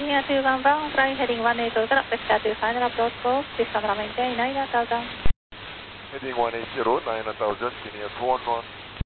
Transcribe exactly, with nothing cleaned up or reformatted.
Kenya two one Brown, flying heading one eight zero, vector to final approach course, system maintain nine thousand. Heading one eight zero, nine thousand, Kenya two one one.